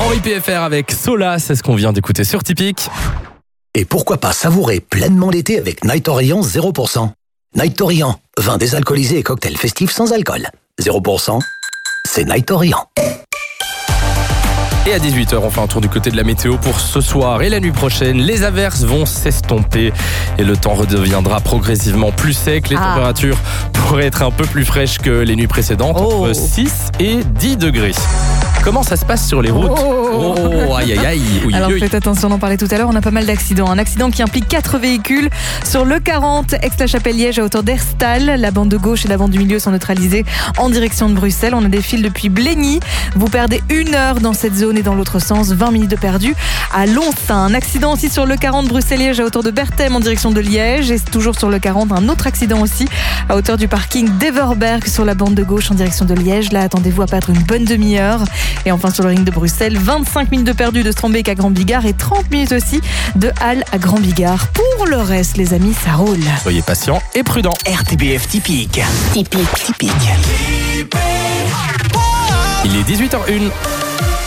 Henri PFR avec Sola, c'est ce qu'on vient d'écouter sur Typique. Et pourquoi pas savourer pleinement l'été avec Night Orient 0%. Night Orient, vin désalcoolisé et cocktail festif sans alcool. 0%, c'est Night Orient. Et à 18h, on fait un tour du côté de la météo pour ce soir et la nuit prochaine. Les averses vont s'estomper et le temps redeviendra progressivement plus sec. Les températures pourraient être un peu plus fraîches que les nuits précédentes, entre 6 et 10 degrés. Comment ça se passe sur les routes ? Aïe aïe aïe. Oui, alors oui. faites attention, on en parlait tout à l'heure, on a pas mal d'accidents. Un accident qui implique 4 véhicules sur le 40 Aix-la-Chapelle-Liège à hauteur d'Herstal. La bande de gauche et la bande du milieu sont neutralisées en direction de Bruxelles. On a des files depuis Blény. Vous perdez 1 heure dans cette zone et dans l'autre sens, 20 minutes de perdu à Lonsin. Un accident aussi sur le 40 Bruxelles-Liège à hauteur de Berthem en direction de Liège. Et toujours sur le 40, un autre accident aussi à hauteur du parking d'Everberg sur la bande de gauche en direction de Liège. Là, attendez-vous à perdre une bonne demi-heure. Et enfin sur le ring de Bruxelles, 25 minutes de perdu de Strombeek à Grand-Bigard et 30 minutes aussi de Halle à Grand-Bigard. Pour le reste, les amis, ça roule. Soyez patients et prudents. RTBF Typique. Typique. Typique. Il est 18h01.